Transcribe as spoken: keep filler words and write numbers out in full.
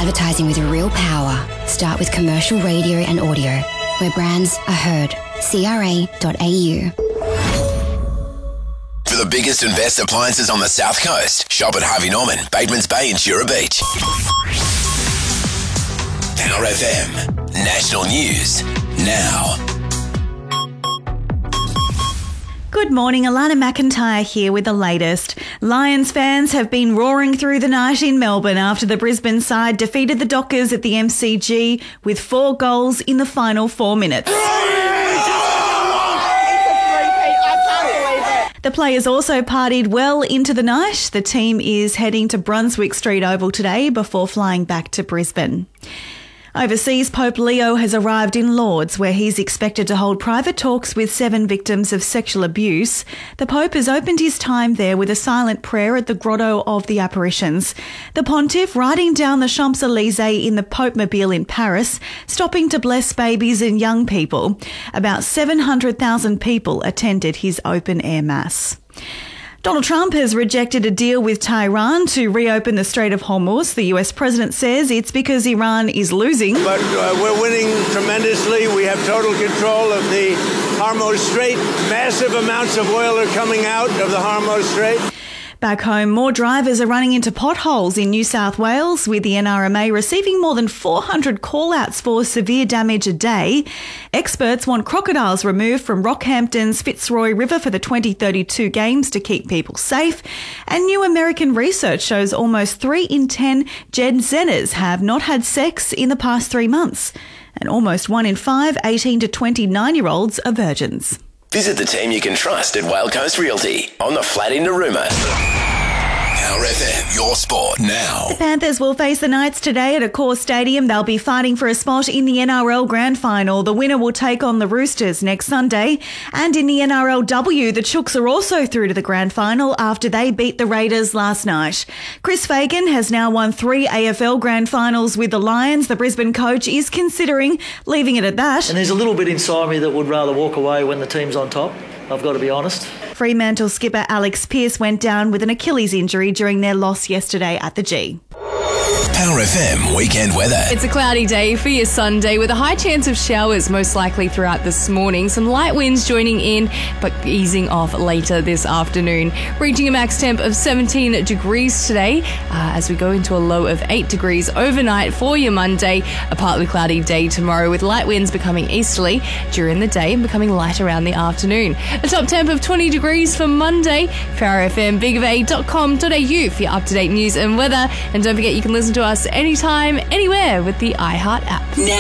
Advertising with real power. Start with commercial radio and audio, where brands are heard. C R A dot A U. For the biggest and best appliances on the South Coast, shop at Harvey Norman, Batemans Bay and Jura Beach. Power F M. National News. Now. Good morning, Alana McIntyre here with the latest. Lions fans have been roaring through the night in Melbourne after the Brisbane side defeated the Dockers at the M C G with four goals in the final four minutes. The players also partied well into the night. The team is heading to Brunswick Street Oval today before flying back to Brisbane. Overseas, Pope Leo has arrived in Lourdes, where he's expected to hold private talks with seven victims of sexual abuse. The Pope has opened his time there with a silent prayer at the Grotto of the Apparitions. The Pontiff riding down the Champs-Élysées in the Pope-mobile in Paris, stopping to bless babies and young people. About seven hundred thousand people attended his open-air mass. Donald Trump has rejected a deal with Tehran to reopen the Strait of Hormuz. The U S president says it's because Iran is losing. But uh, we're winning tremendously. We have total control of the Hormuz Strait. Massive amounts of oil are coming out of the Hormuz Strait. Back home, more drivers are running into potholes in New South Wales, with the N R M A receiving more than four hundred call-outs for severe damage a day. Experts want crocodiles removed from Rockhampton's Fitzroy River for the twenty thirty-two Games to keep people safe. And new American research shows almost three in ten Gen Zers have not had sex in the past three months. And almost one in five eighteen to twenty-nine-year-olds are virgins. Visit the team you can trust at Whale Coast Realty on the flat in Narooma. Power F M, your sport now. The Panthers will face the Knights today at Accor Stadium. They'll be fighting for a spot in the N R L Grand Final. The winner will take on the Roosters next Sunday. And in the N R L W, the Chooks are also through to the Grand Final after they beat the Raiders last night. Chris Fagan has now won three A F L Grand Finals with the Lions. The Brisbane coach is considering leaving it at that. And there's a little bit inside me that would rather walk away when the team's on top. I've got to be honest. Fremantle skipper Alex Pearce went down with an Achilles injury during their loss yesterday at the G. Power F M weekend weather. It's a cloudy day for your Sunday with a high chance of showers most likely throughout this morning. Some light winds joining in but easing off later this afternoon. Reaching a max temp of seventeen degrees today uh, as we go into a low of eight degrees overnight for your Monday. A partly cloudy day tomorrow with light winds becoming easterly during the day and becoming light around the afternoon. A top temp of twenty degrees for Monday. Power F M big of a dot com dot a u for your up-to-date news and weather. And don't forget you can listen to us anytime, anywhere with the iHeart app. Now.